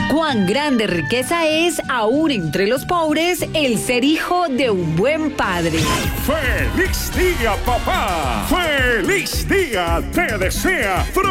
Cuán grande riqueza es, aún entre los pobres, el ser hijo de un buen padre. ¡Feliz día, papá! ¡Feliz día! Te desea